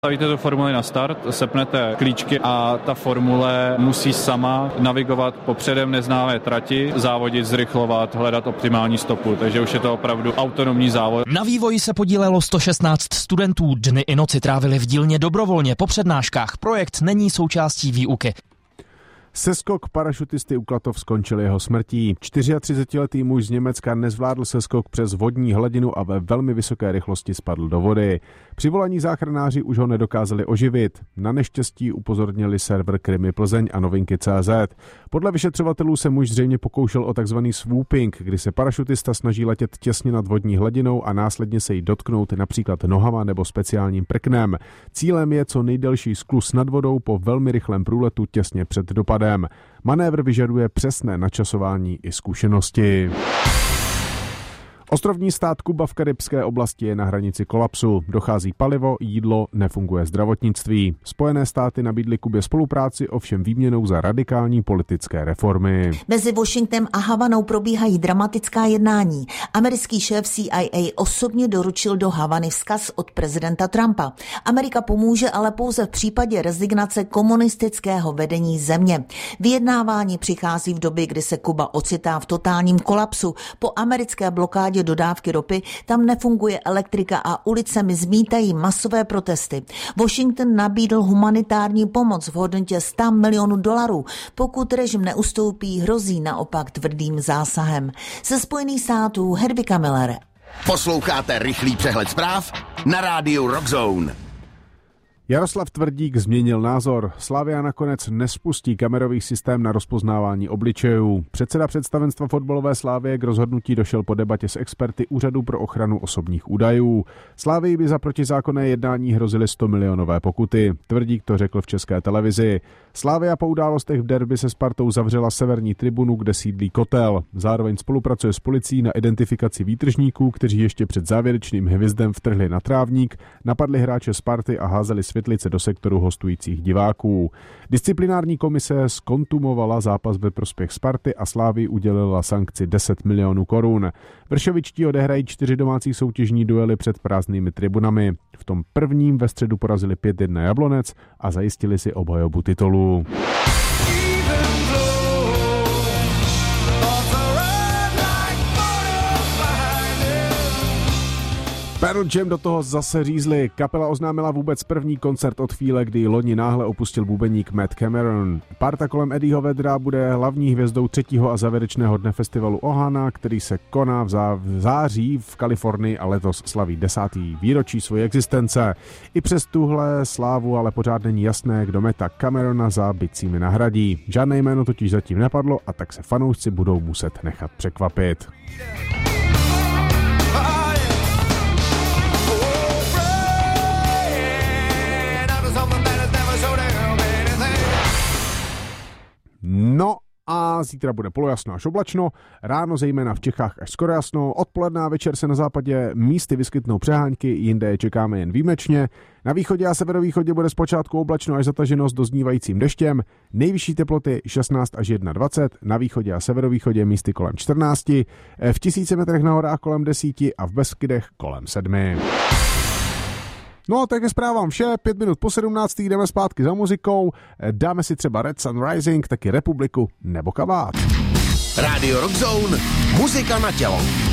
Stavíte tu formuli na start, sepnete klíčky a ta formule musí sama navigovat po předem neznámé trati, závodit, zrychlovat, hledat optimální stopu, takže už je to opravdu autonomní závod. Na vývoji se podílelo 116 studentů, dny i noci trávili v dílně dobrovolně po přednáškách. Projekt není součástí výuky. Seskok parašutisty u Klatov skončil jeho smrtí. 34letý muž z Německa nezvládl seskok přes vodní hladinu a ve velmi vysoké rychlosti spadl do vody. Přivolaní záchranáři už ho nedokázali oživit. Na neštěstí upozornili server Krimi Plzeň a Novinky.cz. Podle vyšetřovatelů se muž zřejmě pokoušel o takzvaný swooping, kdy se parašutista snaží letět těsně nad vodní hladinou a následně se jí dotknout například nohama nebo speciálním prknem. Cílem je co nejdelší skluz nad vodou po velmi rychlém průletu těsně před dopadem. Manévr vyžaduje přesné načasování i zkušenosti. Ostrovní stát Kuba v karibské oblasti je na hranici kolapsu. Dochází palivo, jídlo, nefunguje zdravotnictví. Spojené státy nabídly Kubě spolupráci, ovšem výměnou za radikální politické reformy. Mezi Washingtonem a Havanou probíhají dramatická jednání. Americký šéf CIA osobně doručil do Havany vzkaz od prezidenta Trumpa. Amerika pomůže, ale pouze v případě rezignace komunistického vedení země. Vyjednávání přichází v době, kdy se Kuba ocitá v totálním kolapsu. Po americké blokádě dodávky ropy tam nefunguje elektrika a ulicemi zmítají masové protesty. Washington nabídl humanitární pomoc v hodnotě $100 milionů. Pokud režim neustoupí, hrozí naopak tvrdým zásahem. Ze Spojených států Hedvika Miller. Posloucháte rychlý přehled zpráv na rádiu Rockzone. Jaroslav Tvrdík změnil názor. Slavia nakonec nespustí kamerový systém na rozpoznávání obličejů. Předseda představenstva fotbalové Slavie k rozhodnutí došel po debatě s experty Úřadu pro ochranu osobních údajů. Slavii by za protizákonné jednání hrozily 100 milionové pokuty. Tvrdík to řekl v České televizi. Slavia po událostech v derby se Spartou zavřela severní tribunu, kde sídlí kotel. Zároveň spolupracuje s policií na identifikaci výtržníků, kteří ještě před závěrečným hvězdem vtrhli na trávník, napadli hráče Sparty a házeli světlice do sektoru hostujících diváků. Disciplinární komise zkontumovala zápas ve prospěch Sparty a Slavii udělila sankci 10 milionů korun. Vršovičtí odehrají 4 domácí soutěžní duely před prázdnými tribunami. V tom prvním ve středu porazili 5-1 Jablonec a zajistili si obhajobu titulu. Pearl Jam do toho zase řízli. Kapela oznámila vůbec první koncert od chvíle, kdy loni náhle opustil bubeník Matt Cameron. Parta kolem Eddieho Vedra bude hlavní hvězdou 3. a závěrečného dne festivalu Ohana, který se koná v září v Kalifornii a letos slaví 10. výročí své existence. I přes tuhle slávu ale pořád není jasné, kdo Matta Camerona za bicími nahradí. Žádné jméno totiž zatím nepadlo a tak se fanoušci budou muset nechat překvapit. No a zítra bude polojasno až oblačno, ráno zejména v Čechách až skoro jasno, odpoledne a večer se na západě místy vyskytnou přehánky, jinde je čekáme jen výjimečně. Na východě a severovýchodě bude zpočátku oblačno až zataženo s doznívajícím deštěm, nejvyšší teploty 16 až 21, na východě a severovýchodě místy kolem 14, v 1000 metrech na horách kolem 10 a v Beskydech kolem 7. No, tak je zprávám vše, 5 minut po 17. jdeme zpátky za muzikou, dáme si třeba Red Sun Rising, taky Republiku nebo Kabát. Radio Rockzone, muzika na tělo.